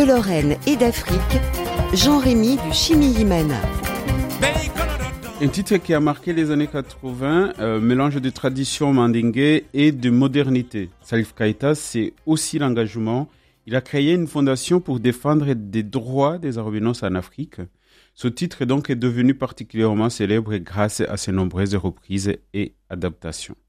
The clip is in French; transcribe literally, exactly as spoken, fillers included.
Lorraine et d'Afrique, Jean-Rémy du Chimihimana. Un titre qui a marqué les années quatre-vingts, euh, mélange de tradition mandingue et de modernité. Salif Keïta, c'est aussi l'engagement. Il a créé une fondation pour défendre les droits des albinos en Afrique. Ce titre donc est devenu particulièrement célèbre grâce à ses nombreuses reprises et adaptations.